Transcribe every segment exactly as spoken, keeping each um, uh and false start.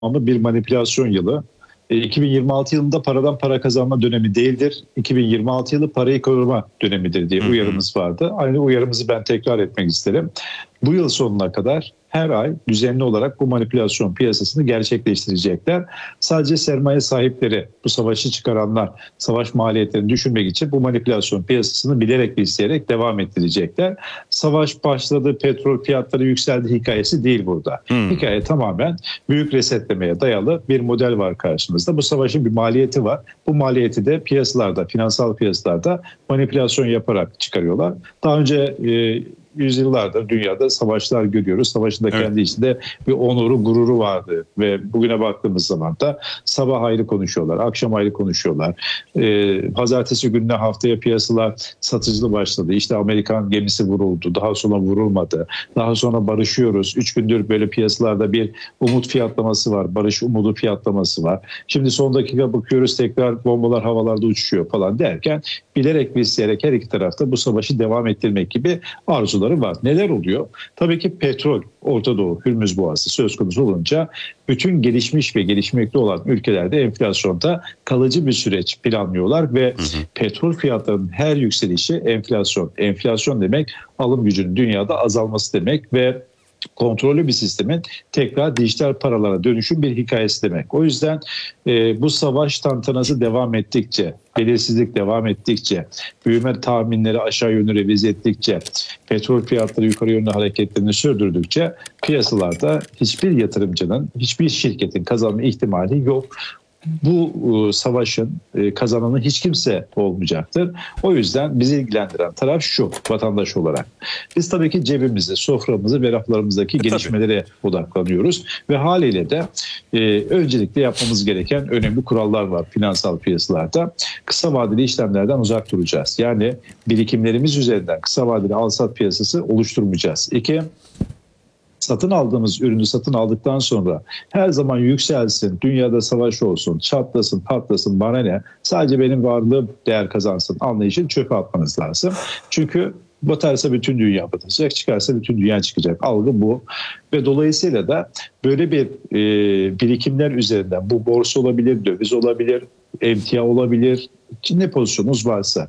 Ama bir manipülasyon yılı. E, iki bin yirmi altı yılında paradan para kazanma dönemi değildir. iki bin yirmi altı yılı parayı koruma dönemidir diye uyarımız vardı. Aynı uyarımızı ben tekrar etmek isterim. Bu yıl sonuna kadar her ay düzenli olarak bu manipülasyon piyasasını gerçekleştirecekler. Sadece sermaye sahipleri, bu savaşı çıkaranlar, savaş maliyetlerini düşürmek için bu manipülasyon piyasasını bilerek ve isteyerek devam ettirecekler. Savaş başladı, petrol fiyatları yükseldi hikayesi değil burada. Hmm. Hikaye tamamen büyük resetlemeye dayalı bir model var karşımızda. Bu savaşın bir maliyeti var. Bu maliyeti de piyasalarda, finansal piyasalarda manipülasyon yaparak çıkarıyorlar. Daha önce e, yüzyıllardır dünyada savaşlar görüyoruz. Savaşın da evet. kendi içinde bir onuru, gururu vardı ve bugüne baktığımız zaman da sabah ayrı konuşuyorlar, akşam ayrı konuşuyorlar. Ee, pazartesi gününe haftaya piyasalar satıcılı başladı. İşte Amerikan gemisi vuruldu, daha sonra vurulmadı. Daha sonra barışıyoruz. Üç gündür böyle piyasalarda bir umut fiyatlaması var, barış umudu fiyatlaması var. Şimdi son dakika bakıyoruz tekrar bombalar havalarda uçuşuyor falan derken bilerek ve isteyerek her iki tarafta bu savaşı devam ettirmek gibi arzular var. Neler oluyor? Tabii ki petrol, Orta Doğu, Hürmüz Boğazı söz konusu olunca bütün gelişmiş ve gelişmekte olan ülkelerde enflasyonda kalıcı bir süreç planlıyorlar ve hı hı. petrol fiyatlarının her yükselişi enflasyon. Enflasyon demek alım gücünün dünyada azalması demek ve kontrollü bir sistemin tekrar dijital paralara dönüşüm bir hikayesi demek. O yüzden e, bu savaş tantanası devam ettikçe, belirsizlik devam ettikçe, büyüme tahminleri aşağı yönlü revize ettikçe, petrol fiyatları yukarı yönlü hareketlerini sürdürdükçe piyasalarda hiçbir yatırımcının, hiçbir şirketin kazanma ihtimali yok. Bu e, savaşın e, kazananı hiç kimse olmayacaktır. O yüzden bizi ilgilendiren taraf şu, vatandaş olarak. Biz tabii ki cebimizi, soframızı ve raflarımızdaki e, gelişmelere tabii. odaklanıyoruz. Ve haliyle de e, öncelikle yapmamız gereken önemli kurallar var finansal piyasalarda. Kısa vadeli işlemlerden uzak duracağız. Yani birikimlerimiz üzerinden kısa vadeli al-sat piyasası oluşturmayacağız. İki, satın aldığımız ürünü satın aldıktan sonra her zaman yükselsin, dünyada savaş olsun, çatlasın, patlasın, bana ne? Sadece benim varlığım değer kazansın anlayışını çöpe atmanız lazım. Çünkü batarsa bütün dünya batacak, çıkarsa bütün dünya çıkacak. Algı bu. Ve dolayısıyla da böyle bir e, birikimler üzerinden bu borsa olabilir, döviz olabilir, emtia olabilir, ne pozisyonunuz varsa.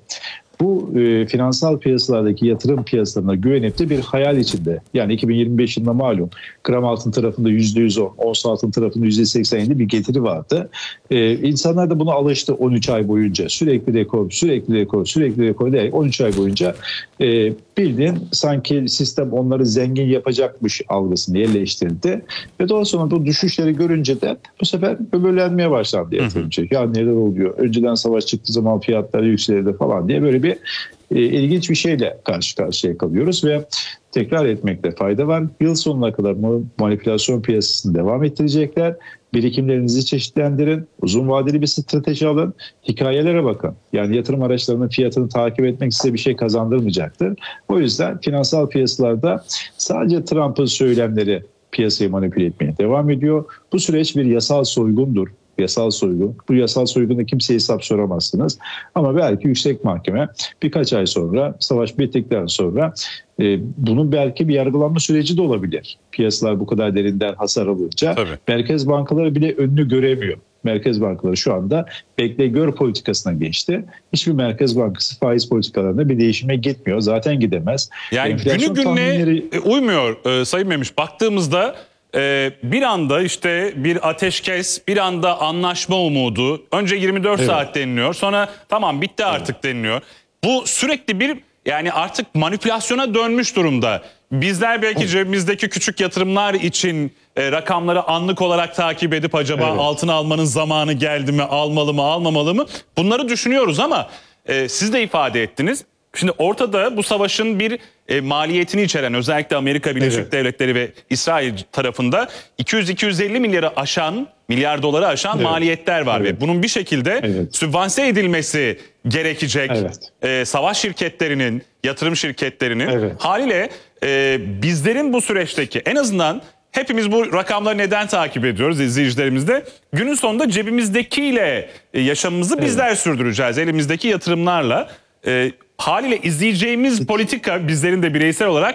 Bu e, finansal piyasalardaki yatırım piyasalarına güvenip de bir hayal içinde. Yani iki bin yirmi beş yılında malum gram altın tarafında yüzde yüz on, ons altın tarafında yüzde seksen yedi bir getiri vardı. E, insanlar da buna alıştı on üç ay boyunca. Sürekli rekor, sürekli rekor, sürekli rekor diyerek on üç ay boyunca e, bildiğin sanki sistem onları zengin yapacakmış algısını yerleştirdi. Ve daha sonra bu düşüşleri görünce de bu sefer böbürlenmeye başlandı yatırımcı. Ya neler oluyor? Önceden savaş çıktığı zaman fiyatları yükseldi falan diye böyle bir e, ilginç bir şeyle karşı karşıya kalıyoruz ve tekrar etmekte fayda var. Yıl sonuna kadar manipülasyon piyasasını devam ettirecekler. Birikimlerinizi çeşitlendirin. Uzun vadeli bir strateji alın. Hikayelere bakın. Yani yatırım araçlarının fiyatını takip etmek size bir şey kazandırmayacaktır. O yüzden finansal piyasalarda sadece Trump'ın söylemleri piyasayı manipüle etmeye devam ediyor. Bu süreç bir yasal soygundur. Yasal soygun. Bu yasal soygunda kimseye hesap soramazsınız. Ama belki yüksek mahkeme birkaç ay sonra, savaş bittikten sonra e, bunun belki bir yargılanma süreci de olabilir. Piyasalar bu kadar derinden hasar alınca Tabii. merkez bankaları bile önünü göremiyor. Merkez bankaları şu anda bekle gör politikasına geçti. Hiçbir merkez bankası faiz politikalarında bir değişime gitmiyor. Zaten gidemez. Yani Enflasyon günü gününe tahminleri... uymuyor e, Sayın Memiş. Baktığımızda Ee, bir anda işte bir ateşkes, bir anda anlaşma umudu. Önce yirmi dört evet. saat deniliyor. Sonra tamam bitti artık evet. deniliyor. Bu sürekli bir yani artık manipülasyona dönmüş durumda. Bizler belki evet. cebimizdeki küçük yatırımlar için e, rakamları anlık olarak takip edip acaba evet. altın almanın zamanı geldi mi, almalı mı, almamalı mı? Bunları düşünüyoruz ama e, siz de ifade ettiniz. Şimdi ortada bu savaşın bir e, maliyetini içeren özellikle Amerika Birleşik evet. Devletleri ve İsrail tarafında iki yüz iki yüz elli milyarı aşan, milyar doları aşan evet. maliyetler var. Evet. Ve bunun bir şekilde evet. sübvanse edilmesi gerekecek. Evet. E, savaş şirketlerinin, yatırım şirketlerinin evet. haliyle e, bizlerin bu süreçteki en azından hepimiz bu rakamları neden takip ediyoruz izleyicilerimizde? Günün sonunda cebimizdekiyle yaşamımızı evet. bizler sürdüreceğiz. Elimizdeki yatırımlarla. E, haliyle izleyeceğimiz politika bizlerin de bireysel olarak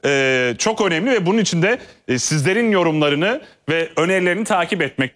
e, çok önemli ve bunun için de e, sizlerin yorumlarını ve önerilerini takip etmek